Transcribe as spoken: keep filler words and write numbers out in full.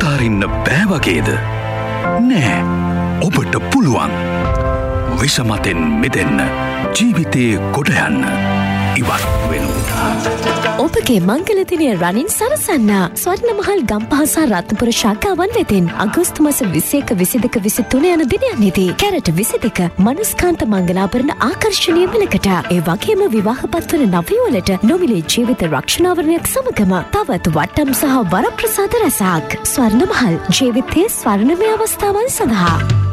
අතාරින්න බෑ වගේද? නෑ, ඔබට පුළුවන්. විෂමතෙන් මිදෙන්න, ජීවිතයේ ගොඩ යන්න. ඉවත් වෙනු. ඔබගේ මංගල දිනය රනින් සරසන්න. ස්වර්ණමහල් ගම්පහ සහ රත්නපුර ශාඛාවන් වෙතින් අගෝස්තු මාස විසි එක විසි දෙක විසි තුන යන දිනයන්හිදී කැරට් විසි දෙක මනස්කාන්ත මංගලාභරණ ආකර්ෂණීය මිලකට, ඒ වගේම විවාහපත් වන නවයුවලට නොමිලේ ජීවිත රක්ෂණාවරණයක් සමගම තවත් වට්ටම් සහ වරප්‍රසාද රැසක්. ස්වර්ණමහල්, ජීවිතයේ ස්වර්ණමය අවස්ථාවන් සඳහා.